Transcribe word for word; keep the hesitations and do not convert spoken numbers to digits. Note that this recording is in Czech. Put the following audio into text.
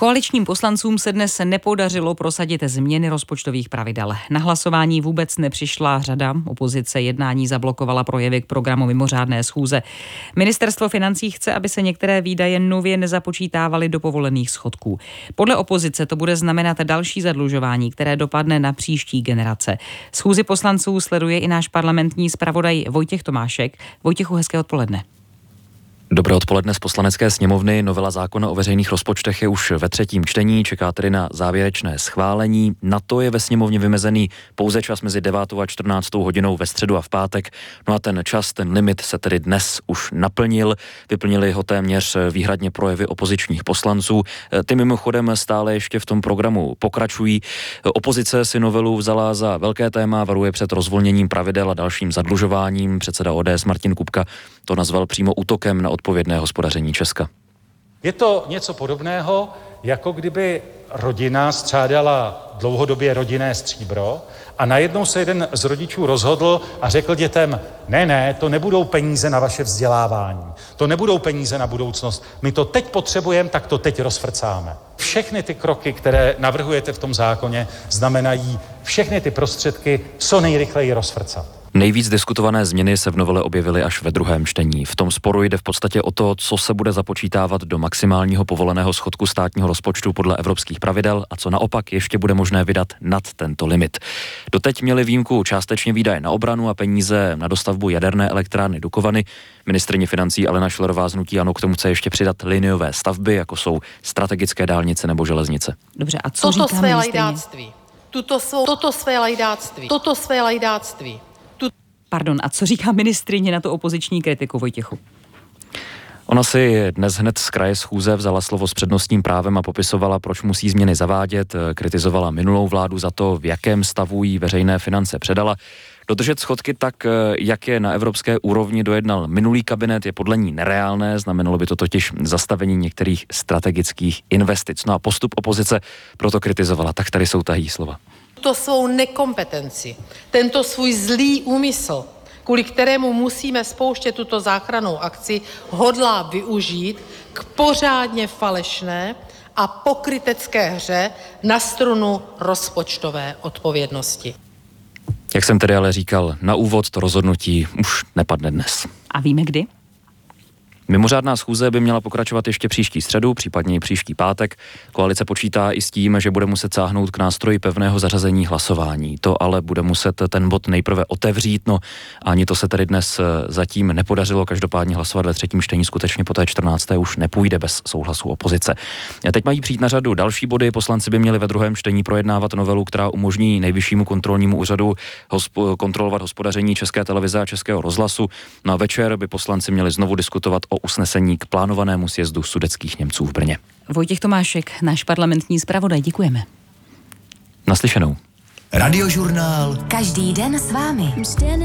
Koaličním poslancům se dnes nepodařilo prosadit změny rozpočtových pravidel. Na hlasování vůbec nepřišla řada. Opozice jednání zablokovala projevy k programu mimořádné schůze. Ministerstvo financí chce, aby se některé výdaje nově nezapočítávaly do povolených schodků. Podle opozice to bude znamenat další zadlužování, které dopadne na příští generace. Schůzi poslanců sleduje i náš parlamentní zpravodaj Vojtěch Tomášek. Vojtěchu, hezké odpoledne. Dobré odpoledne z Poslanecké sněmovny. Novela zákona o veřejných rozpočtech je už ve třetím čtení, čeká tedy na závěrečné schválení. Na to je ve sněmovně vymezený pouze čas mezi devátou a čtrnáctou hodinou ve středu a v pátek. No a ten čas, ten limit se tedy dnes už naplnil. Vyplnili ho téměř výhradně projevy opozičních poslanců. Ty mimochodem stále ještě v tom programu pokračují. Opozice si novelu vzala za velké téma, varuje před rozvolněním pravidel a dalším zadlužováním. Předseda O D S Martin Kupka to nazval přímo útokem na odpovědné hospodaření Česka. Je to něco podobného, jako kdyby rodina střádala dlouhodobě rodinné stříbro a najednou se jeden z rodičů rozhodl a řekl dětem, ne, ne, to nebudou peníze na vaše vzdělávání, to nebudou peníze na budoucnost, my to teď potřebujeme, tak to teď rozfrcáme. Všechny ty kroky, které navrhujete v tom zákoně, znamenají všechny ty prostředky co nejrychleji rozfrcat. Nejvíc diskutované změny se v novele objevily až ve druhém čtení. V tom sporu jde v podstatě o to, co se bude započítávat do maximálního povoleného schodku státního rozpočtu podle evropských pravidel a co naopak ještě bude možné vydat nad tento limit. Doteď měli výjimku částečně výdaje na obranu a peníze na dostavbu jaderné elektrárny Dukovany. Ministryně financí Alena Schillerová z hnutí ANO k tomu chce ještě přidat liniové stavby, jako jsou strategické dálnice nebo železnice. Dobře, a co toto říká své ministryně? lajdáctví, tuto svou, toto své lajdáctví, toto své lajdáctví. Pardon, a co říká ministryně na tu opoziční kritiku, Vojtěchu? Ona si dnes hned z kraje schůze vzala slovo s přednostním právem a popisovala, proč musí změny zavádět, kritizovala minulou vládu za to, v jakém stavu jí veřejné finance předala. Dodržet schodky tak, jak je na evropské úrovni dojednal minulý kabinet, je podle ní nereálné, znamenalo by to totiž zastavení některých strategických investic. No a postup opozice proto kritizovala, tak tady jsou tahý slova. Tuto svou nekompetenci, tento svůj zlý úmysl, kvůli kterému musíme spouštět tuto záchrannou akci, hodlá využít k pořádně falešné a pokrytecké hře na strunu rozpočtové odpovědnosti. Jak jsem tedy ale říkal, na úvod to rozhodnutí už nepadne dnes. A víme kdy? Mimořádná schůze by měla pokračovat ještě příští středu, případně i příští pátek. Koalice počítá i s tím, že bude muset sáhnout k nástroji pevného zařazení hlasování. To ale bude muset ten bod nejprve otevřít, no ani to se tedy dnes zatím nepodařilo. Každopádně hlasovat ve třetím čtení skutečně po té čtrnácté už nepůjde bez souhlasu opozice. A teď mají přijít na řadu další body. Poslanci by měli ve druhém čtení projednávat novelu, která umožní Nejvyššímu kontrolnímu úřadu hospo- kontrolovat hospodaření České televize a Českého rozhlasu. No a večer by poslanci měli znovu diskutovat o usnesení k plánovanému sjezdu sudetských Němců v Brně. Vojtěch Tomášek, náš parlamentní zpravodaj, děkujeme. Naslyšenou. Radiožurnál. Každý den s vámi.